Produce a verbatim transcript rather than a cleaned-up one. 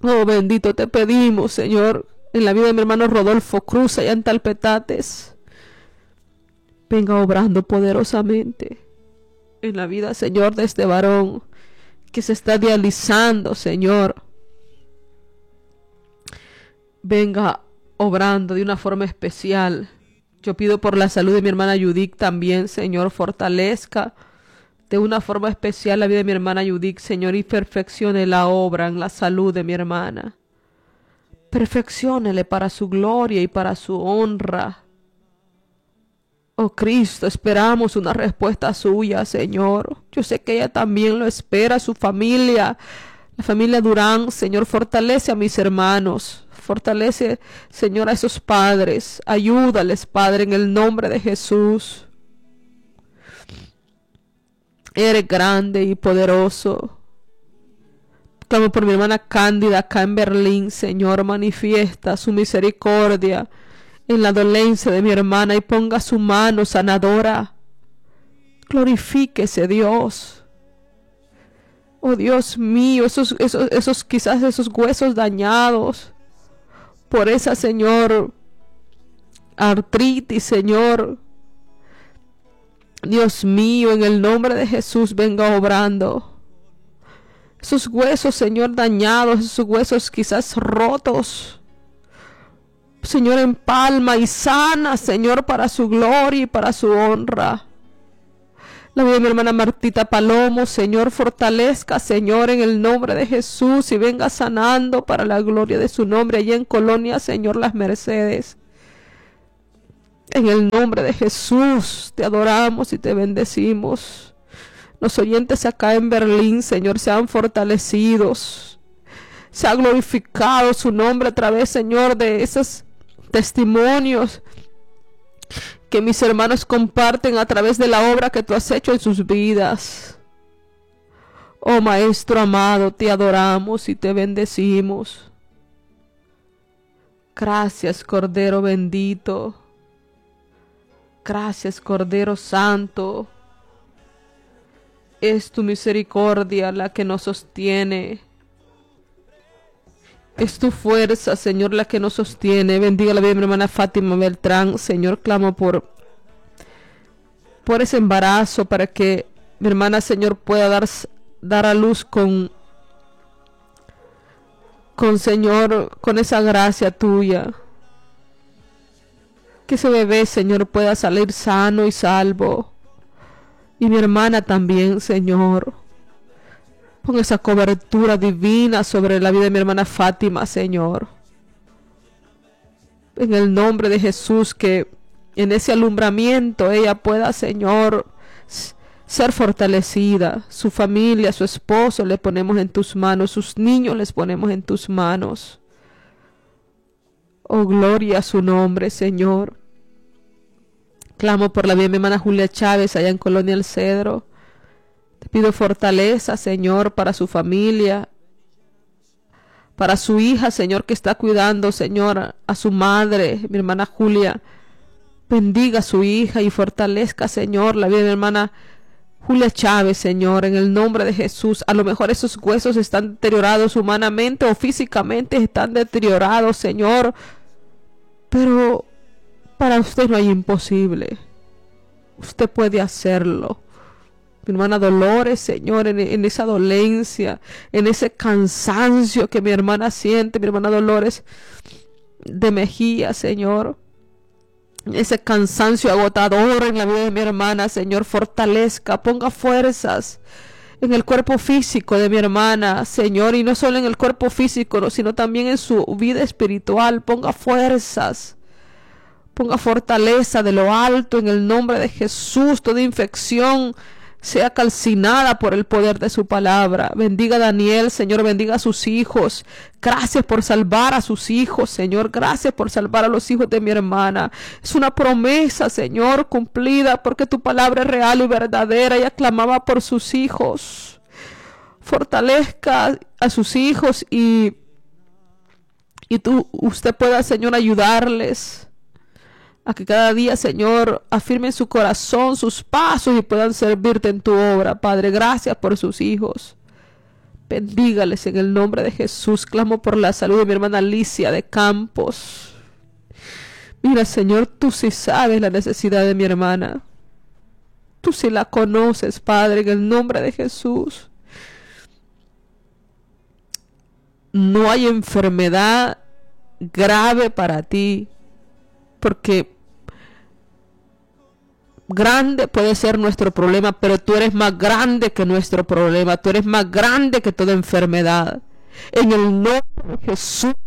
Oh, bendito te pedimos, Señor, en la vida de mi hermano Rodolfo Cruz allá en Talpetates. Venga obrando poderosamente en la vida, Señor, de este varón que se está dializando, Señor. Venga obrando de una forma especial. Yo pido por la salud de mi hermana Judith también, Señor, fortalezca de una forma especial la vida de mi hermana Judith, Señor, y perfeccione la obra en la salud de mi hermana. Perfecciónele para su gloria y para su honra. Oh Cristo, esperamos una respuesta suya, Señor. Yo sé que ella también lo espera, su familia, la familia Durán. Señor, fortalece a mis hermanos. Fortalece, Señor, a esos padres. Ayúdales, Padre, en el nombre de Jesús. Eres grande y poderoso. Clamo por mi hermana Cándida acá en Berlín, Señor, manifiesta su misericordia en la dolencia de mi hermana y ponga su mano sanadora. Glorifíquese, Dios. Oh Dios mío, esos, esos, esos quizás esos huesos dañados por esa, Señor, artritis, Señor. Dios mío, en el nombre de Jesús, venga obrando. Esos huesos, Señor, dañados, esos huesos quizás rotos. Señor, empalma y sana, Señor, para su gloria y para su honra. La vida de mi hermana Martita Palomo, Señor, fortalezca, Señor, en el nombre de Jesús y venga sanando para la gloria de su nombre allá en Colonia, Señor, Las Mercedes. En el nombre de Jesús te adoramos y te bendecimos. Los oyentes acá en Berlín, Señor, sean fortalecidos. Se ha glorificado su nombre a través, Señor, de esos testimonios que mis hermanos comparten a través de la obra que tú has hecho en sus vidas. Oh Maestro amado, te adoramos y te bendecimos. Gracias, Cordero bendito. Gracias, Cordero Santo. Es tu misericordia la que nos sostiene. Es tu fuerza, Señor, la que nos sostiene. Bendiga la vida de mi hermana Fátima Beltrán. Señor, clamo por, por ese embarazo para que mi hermana, Señor, pueda dar, dar a luz con, con, Señor, con esa gracia tuya. Que ese bebé, Señor, pueda salir sano y salvo. Y mi hermana también, Señor. Pon esa cobertura divina sobre la vida de mi hermana Fátima, Señor. En el nombre de Jesús, que en ese alumbramiento ella pueda, Señor, ser fortalecida. Su familia, su esposo le ponemos en tus manos. Sus niños les ponemos en tus manos. Oh, gloria a su nombre, Señor. Clamo por la vida de mi hermana Julia Chávez allá en Colonia El Cedro. Te pido fortaleza, Señor, para su familia, para su hija, Señor, que está cuidando, Señor, a su madre, mi hermana Julia. Bendiga a su hija y fortalezca, Señor, la vida de mi hermana Julia Chávez, Señor, en el nombre de Jesús. A lo mejor esos huesos están deteriorados humanamente o físicamente, están deteriorados, Señor, pero para usted no hay imposible. Usted puede hacerlo. Mi hermana Dolores, Señor, en, en esa dolencia, en ese cansancio que mi hermana siente, mi hermana Dolores de Mejía, Señor. Ese cansancio agotador en la vida de mi hermana, Señor, fortalezca, ponga fuerzas en el cuerpo físico de mi hermana, Señor, y no solo en el cuerpo físico, sino también en su vida espiritual. Ponga fuerzas, ponga fortaleza de lo alto en el nombre de Jesús. Toda infección sea calcinada por el poder de su palabra. Bendiga a Daniel, Señor, bendiga a sus hijos. Gracias por salvar a sus hijos, Señor. Gracias por salvar a los hijos de mi hermana. Es una promesa, Señor, cumplida, porque tu palabra es real y verdadera. Ella clamaba por sus hijos. Fortalezca a sus hijos y, y tú, usted pueda, Señor, ayudarles a que cada día, Señor, afirmen su corazón, sus pasos y puedan servirte en tu obra. Padre, gracias por sus hijos. Bendígales en el nombre de Jesús. Clamo por la salud de mi hermana Alicia de Campos. Mira, Señor, tú sí sabes la necesidad de mi hermana. Tú sí la conoces, Padre, en el nombre de Jesús. No hay enfermedad grave para ti, porque grande puede ser nuestro problema, pero tú eres más grande que nuestro problema. Tú eres más grande que toda enfermedad. En el nombre de Jesús,